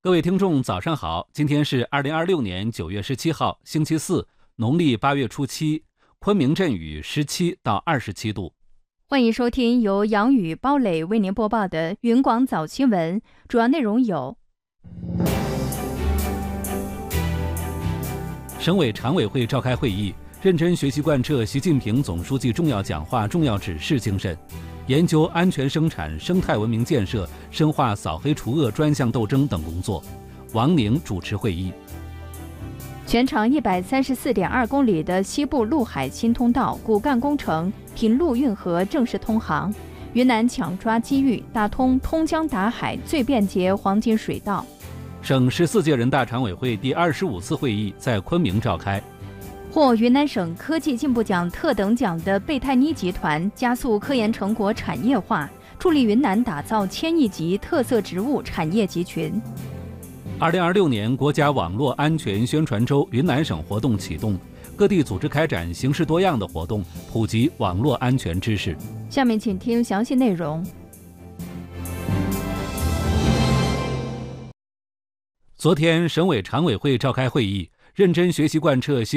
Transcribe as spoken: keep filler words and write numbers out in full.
各位听众早上好，今天是二零二六年九月十七号星期四，农历八月初七，昆明阵雨十七到二十七度。 欢迎收听由杨宇、包磊为您播报的云广早新闻，主要内容有： 省委常委会召开会议，认真学习贯彻习近平总书记重要讲话重要指示精神，研究安全生产、生态文明建设，深化扫黑除恶专项斗争等工作。王宁主持会议。 全长一百三十四点二公里的西部陆海新通道骨干工程平陆运河正式通航，云南抢抓机遇，打通通江达海最便捷黄金水道。 省十四届人大常委会第二十五次会议在昆明召开。 获云南省科技进步奖特等奖的贝泰妮集团加速科研成果产业化，助力云南打造千亿级特色植物产业集群。 二零二六年国家网络安全宣传周云南省活动启动，各地组织开展形式多样的活动，普及网络安全知识。 下面请听详细内容。 昨天，省委常委会召开会议，认真学习贯彻习